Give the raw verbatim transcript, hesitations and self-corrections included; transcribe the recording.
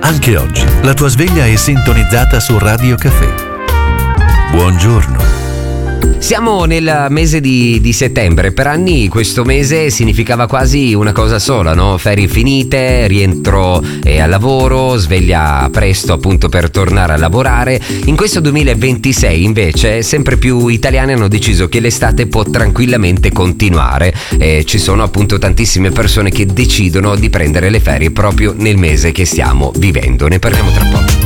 Anche oggi la tua sveglia è sintonizzata su Radio Caffè. Buongiorno. Siamo nel mese di, di settembre. Per anni questo mese significava quasi una cosa sola, no? Ferie finite, rientro eh, al lavoro, sveglia presto appunto per tornare a lavorare. In questo duemilaventisei invece sempre più italiani hanno deciso che l'estate può tranquillamente continuare. Eh, ci sono appunto tantissime persone che decidono di prendere le ferie proprio nel mese che stiamo vivendo. Ne parliamo tra poco.